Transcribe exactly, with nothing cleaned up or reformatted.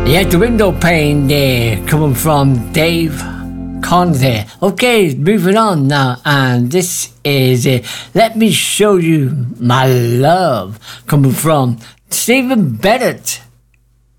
Yeah, the window pane there, coming from Dave Conte. Okay, moving on now, and this is uh, Let Me Show You My Love, coming from Stephen Bennett.